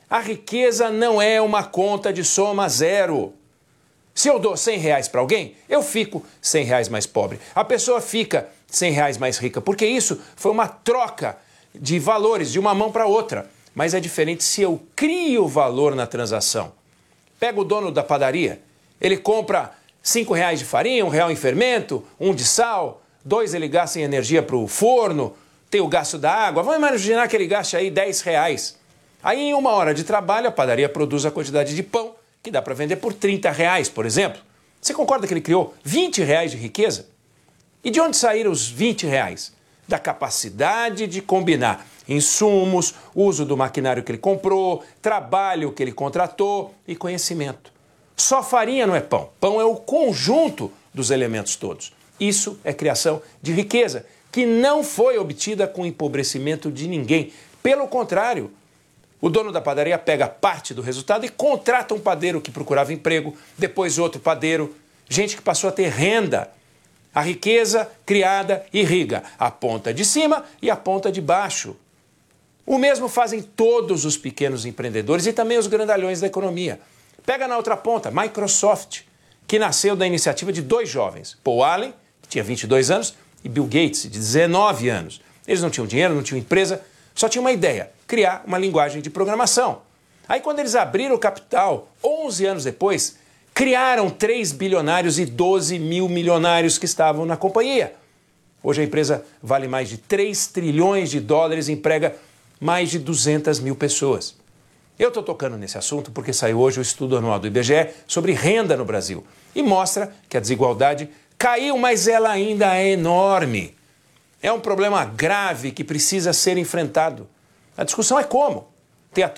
A riqueza não é uma conta de soma zero. Se eu dou R$100 para alguém, eu fico R$100 mais pobre. A pessoa fica R$100 mais rica, porque isso foi uma troca de valores de uma mão para outra. Mas é diferente se eu crio valor na transação. Pega o dono da padaria, ele compra R$5 de farinha, R$1 em fermento, R$1 de sal, R$2 ele gasta em energia para o forno, tem o gasto da água. Vamos imaginar que ele gaste aí R$10. Aí em 1 hora de trabalho a padaria produz a quantidade de pão que dá para vender por R$30, por exemplo. Você concorda que ele criou R$20 de riqueza? E de onde saíram os R$20? Da capacidade de combinar insumos, uso do maquinário que ele comprou, trabalho que ele contratou e conhecimento. Só farinha não é pão. Pão é o conjunto dos elementos todos. Isso é criação de riqueza, que não foi obtida com o empobrecimento de ninguém. Pelo contrário, o dono da padaria pega parte do resultado e contrata um padeiro que procurava emprego, depois outro padeiro, gente que passou a ter renda. A riqueza criada irriga a ponta de cima e a ponta de baixo. O mesmo fazem todos os pequenos empreendedores e também os grandalhões da economia. Pega na outra ponta, Microsoft, que nasceu da iniciativa de 2 jovens, Paul Allen, que tinha 22 anos, e Bill Gates, de 19 anos. Eles não tinham dinheiro, não tinham empresa, só tinham uma ideia, criar uma linguagem de programação. Aí quando eles abriram o capital, 11 anos depois, criaram 3 bilionários e 12 mil milionários que estavam na companhia. Hoje a empresa vale mais de 3 trilhões de dólares e emprega mais de 200 mil pessoas. Eu estou tocando nesse assunto porque saiu hoje o estudo anual do IBGE sobre renda no Brasil e mostra que a desigualdade caiu, mas ela ainda é enorme. É um problema grave que precisa ser enfrentado. A discussão é como.